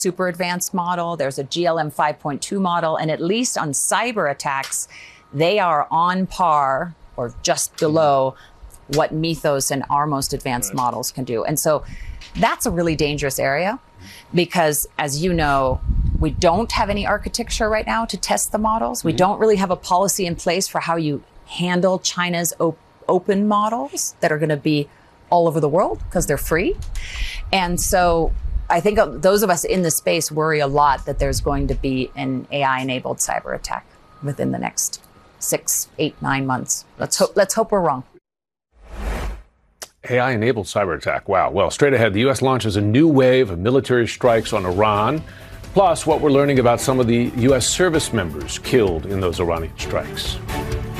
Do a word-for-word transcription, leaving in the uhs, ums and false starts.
super advanced model. There's a G L M five point two model. And at least on cyber attacks, they are on par or just below what Mythos and our most advanced models can do. And so that's a really dangerous area because, as you know, we don't have any architecture right now to test the models. We mm-hmm. don't really have a policy in place for how you handle China's op- open models that are going to be all over the world because they're free. And so I think those of us in the space worry a lot that there's going to be an A I-enabled cyber attack within the next six, eight, nine months. Let's hope, let's hope we're wrong. A I-enabled cyber attack. Wow. Well, straight ahead, the U S launches a new wave of military strikes on Iran, plus what we're learning about some of the U S service members killed in those Iranian strikes.